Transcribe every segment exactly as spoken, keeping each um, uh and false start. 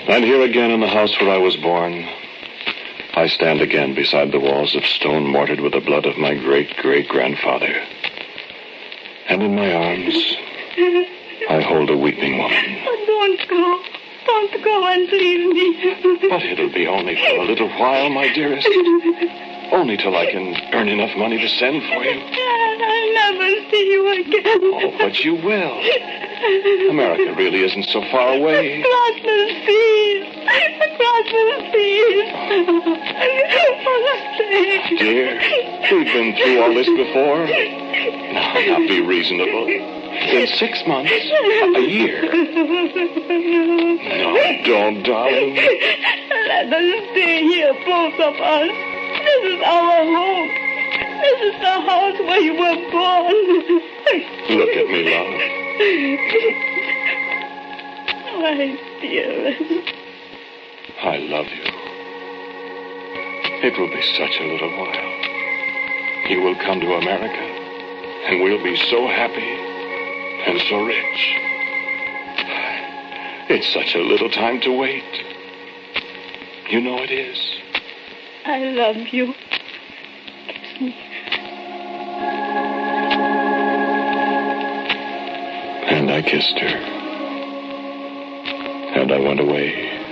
And here again in the house where I was born, I stand again beside the walls of stone mortared with the blood of my great-great-grandfather. And in my arms, I hold a weeping woman. Oh, don't go. Don't go and leave me. But it'll be only for a little while, my dearest. Only till I can earn enough money to send for you. I'll never see you again. Oh, but you will. America really isn't so far away. Across the seas. Across the seas. Oh, dear, we've been through all this before. Now, now be reasonable. In six months, a year. No, don't, darling. Let us stay here, both of us. This is our home. This is the house where you were born. Look at me, love. My dearest. I love you. It will be such a little while. You will come to America, and we'll be so happy and so rich. It's such a little time to wait. You know it is. I love you. Kiss me. And I kissed her. And I went away.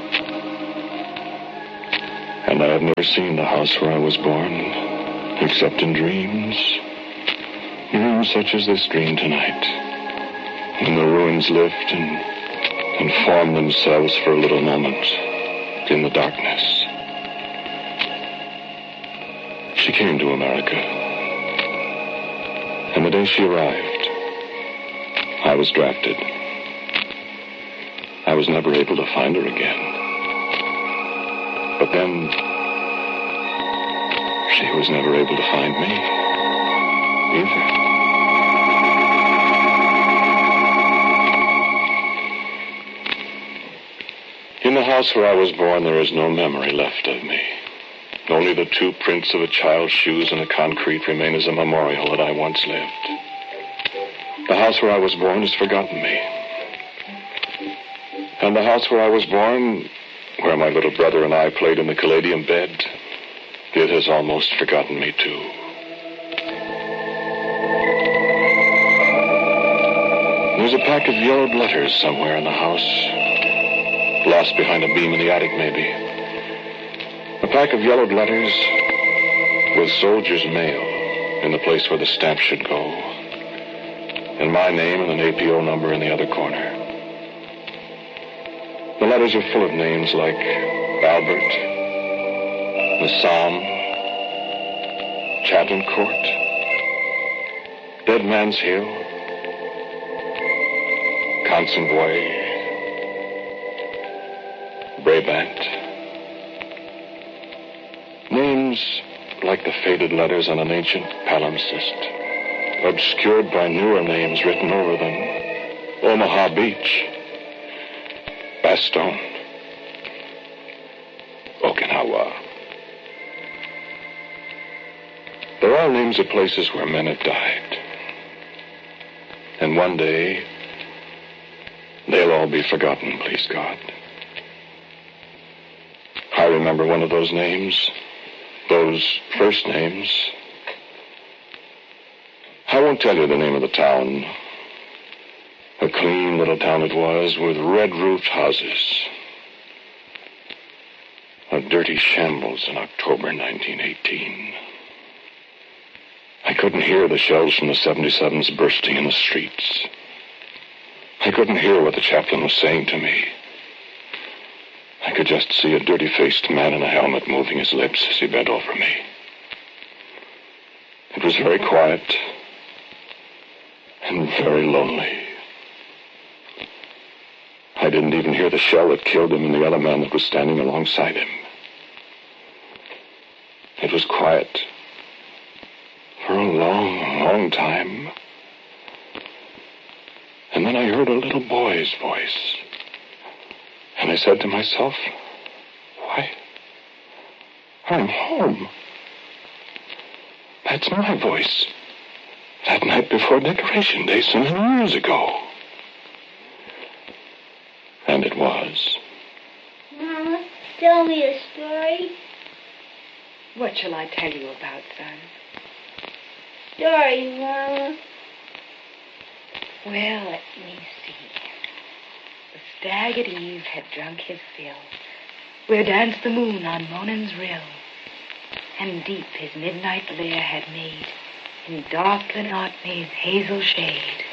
And I have never seen the house where I was born, except in dreams. Dreams such as this dream tonight, when the ruins lift and, and form themselves for a little moment in the darkness. She came to America. And the day she arrived, I was drafted. I was never able to find her again. But then, she was never able to find me either. In the house where I was born, there is no memory left of me. Only the two prints of a child's shoes in the concrete remain as a memorial that I once lived. The house where I was born has forgotten me. And the house where I was born, where my little brother and I played in the Caladium bed, it has almost forgotten me, too. There's a pack of yellowed letters somewhere in the house. Lost behind a beam in the attic, maybe. A pack of yellowed letters with soldier's mail in the place where the stamp should go. And my name and an A P O number in the other corner. The letters are full of names like Albert, Nassam, Chatham Court, Dead Man's Hill, Consenvoy, Brabant. Names like the faded letters on an ancient palimpsest, obscured by newer names written over them. Omaha Beach, Bastogne, Okinawa. They're all names of places where men have died. And one day, they'll all be forgotten, please God. I remember one of those names, those first names. I won't tell you the name of the town. A clean little town it was, with red-roofed houses. A dirty shambles in October nineteen eighteen. I couldn't hear the shells from the seventy-sevens bursting in the streets. I couldn't hear what the chaplain was saying to me. I could just see a dirty-faced man in a helmet moving his lips as he bent over me. It was very quiet and very lonely. I didn't even hear the shell that killed him and the other man that was standing alongside him. It was quiet for a long, long time. And then I heard a little boy's voice. And I said to myself, why, I'm home. That's my voice. That night before Decoration Day so many years ago. And it was. tell me a story? What shall I tell you about, son? Story, Mama. Well, let me see. The stag at eve had drunk his fill, where danced the moon on Monan's rill, and deep his midnight lair had made in dark Glen Orkney's hazel shade.